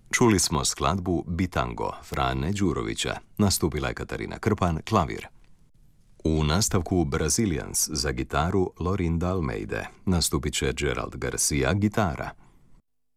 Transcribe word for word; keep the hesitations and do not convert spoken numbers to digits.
Čuli smo skladbu Bitango Frane Đurovića, nastupila je Katarina Krpan, klavir. U nastavku Brazilians za gitaru Lorinda Almeide nastupit će Gerald Garcia, gitara.